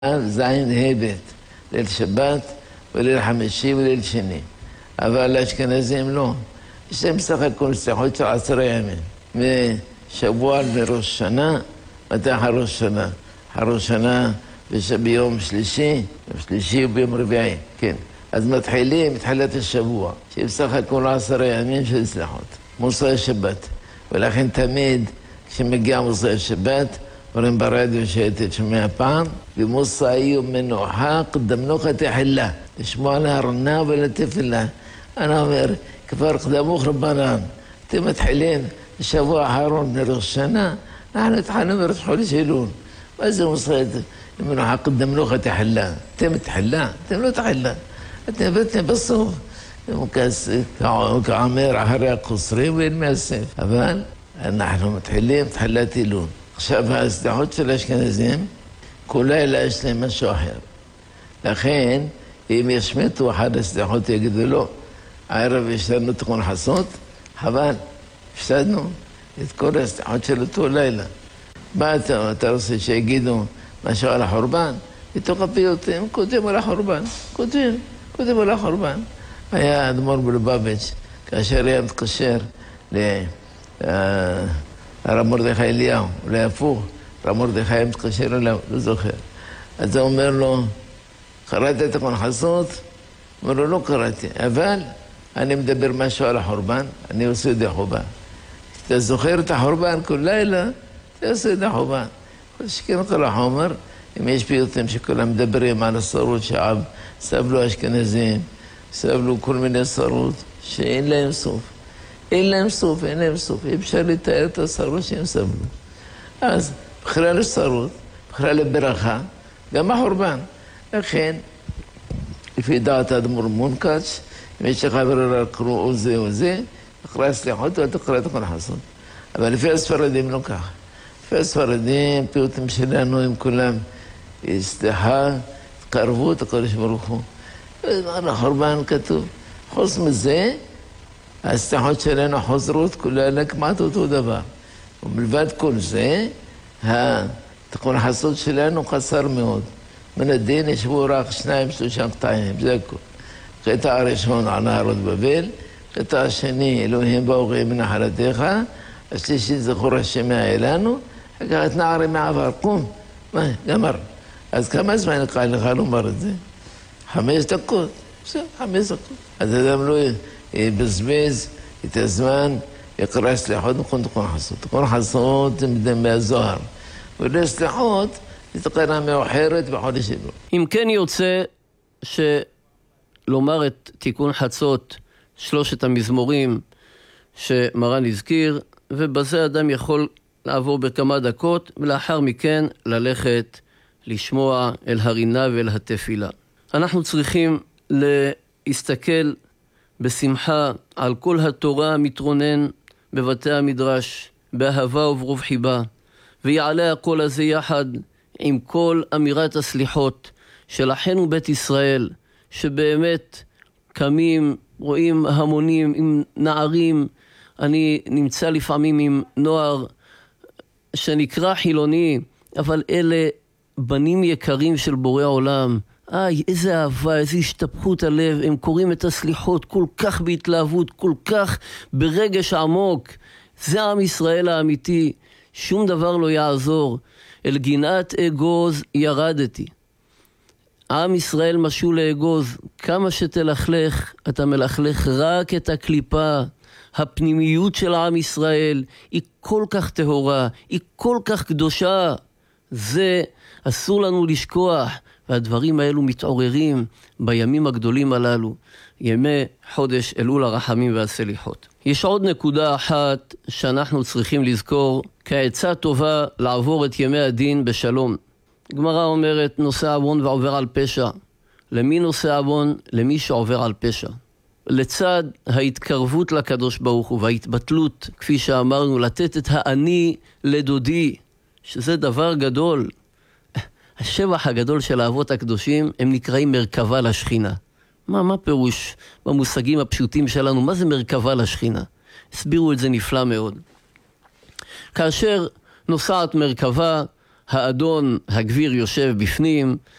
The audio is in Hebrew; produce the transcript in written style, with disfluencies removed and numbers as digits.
זין הבט, ליל שבת וליל חמישי וליל שני. אבל האשכנזים לא. יש להם סך הכל סליחות של 10 ימים. משבוע לראש שנה, מתי ראש שנה? ראש שנה ביום שלישי, וביום רביעי, כן. אז מתחילים מתחילת השבוע, שיש סך הכל 10 ימים של סליחות. מוסר שבת. ולכן תמיד כשמגיע מוסר שבת, אומרים ברדיו שהייתי שומע פעם, ומוסאי ומנוחה קדמנוך תחילה. לשמוע להרנה ולתפילה. אני אומר, כבר קדמוך רבנן. אתם מתחילים בשבוע האחרון לראש שנה, אנחנו התחלנו בראש חודש אלול. מה זה מוסאי ומנוחה קדמנוך תחילה? אתם תחילה? אתם לא תחילה. אתם בטתם בסוף. כעמר אחרי הקוסרים ואין מהסף. אבל אנחנו מתחילים תחילת אלול. עכשיו, הסליחות של האשכנזים, כל לילה יש להם משהו אחר. לכן, אם ישמטו אחד הסליחות, יגידו לו, הערב יש לנו תיקון חסות, חבל, הפסדנו את כל הסליחות של אותו לילה. מה אתה רוצה שיגידו משהו על החורבן? בתוך הפיוט הם כותבים על החורבן, כותבים על החורבן. היה אדמו"ר מלובביץ', כאשר היה מתקשר הרב מרדכי אליהו, אולי הפוך, הרב מרדכי מתקשר אליו, לא זוכר. אז הוא אומר לו, קראת את תיקון חסות? אומר לו, לא קראתי, אבל אני מדבר משהו על החורבן, אני עושה ידי חובה. אתה זוכר את החורבן כל לילה, אתה עושה ידי חובה. שכן כל החומר, אם יש פיוטים שכולם מדברים על השרות שעב, סבלו אשכנזים, סבלו כל מיני שרות שאין להם סוף. אין להם סוף. אפשר לתאר את השרות שהם סבלו. אז בכלל לשרות, בכלל לברכה, גם החורבן. לכן, לפי דעת האדמו"ר מונקאץ', אם יש לך ברירה לקרוא זה או זה, תקרא סליחות ואל תקרא תיקון חסות. אבל לפי הספרדים לא כך. לפי הספרדים, פיוטים שלנו הם כולם, סליחה, תקרבו את הקודש ברוך הוא. על החורבן כתוב. חוץ מזה, הסליחות שלנו חוזרות כולן כמעט אותו דבר. ומלבד כל זה, התיקון חסות שלנו חסר מאוד. מן הדין ישבו רק 2-3 קטעים, זה הכל. קטע הראשון על נהרות בבל, קטע השני, אלוהים באורחים מנחלתך, השלישי זכור השם מאלנו, אחר כך נערים מעבר, קום, גמר. אז כמה זמן נקרא לך לומר את זה? 5 דקות, בסדר, 5 דקות. אז אדם לא יבזבז את הזמן, יקרא סליחות נכון תיקון חסות. תיקון חסות זה מהזוהר. ולא סליחות, זה תקנה מאוחרת בחודש אלול. אם כן יוצא שלומר את תיקון חצות 3 המזמורים שמרן הזכיר, ובזה אדם יכול לעבור בכמה דקות, ולאחר מכן ללכת לשמוע אל הרינה ואל התפילה. אנחנו צריכים להסתכל בשמחה על כל התורה המתרונן בבתי המדרש, באהבה וברוב חיבה, ויעלה הקול הזה יחד עם כל אמירת הסליחות של אחינו בית ישראל, שבאמת קמים, רואים המונים עם נערים. אני נמצא לפעמים עם נוער שנקרא חילוני, אבל אלה בנים יקרים של בורא עולם. איזה אהבה, איזה השתפכות הלב. הם קוראים את הסליחות כל כך בהתלהבות, כל כך ברגש עמוק. זה עם ישראל האמיתי. שום דבר לא יעזור. אל גינת אגוז ירדתי. עם ישראל משול לאגוז. כמה שתלכלך, אתה מלכלך רק את הקליפה. הפנימיות של עם ישראל היא כל כך טהורה, היא כל כך קדושה. זה אסור לנו לשכוח, והדברים האלו מתעוררים בימים הגדולים הללו, ימי חודש אלול הרחמים והסליחות. יש עוד נקודה אחת שאנחנו צריכים לזכור כעצה טובה לעבור את ימי הדין בשלום. גמרא אומרת, נושא עוון ועובר על פשע. למי נושא עוון? למי שעובר על פשע. לצד ההתקרבות לקדוש ברוך הוא וההתבטלות, כפי שאמרנו, לתת את האני לדודי, שזה דבר גדול. השבח הגדול של האבות הקדושים הם נקראים מרכבה לשכינה. מה פירוש במושגים הפשוטים שלנו? מה זה מרכבה לשכינה? הסבירו את זה נפלא מאוד. כאשר נוסעת מרכבה, האדון הגביר יושב בפנים,